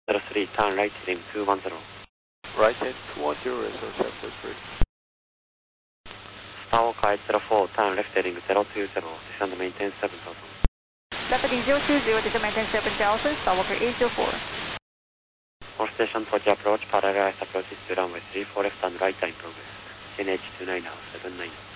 03, turn right heading 210. Right heading 210, resource 723. Skywalker 804, turn left heading 020, descend maintain 7000. Left heading 020, descend maintain 7000, Skywalker 804. All station 40 approach, parallel ice approaches to runway 34 left and right in progress. NH29 now, 79.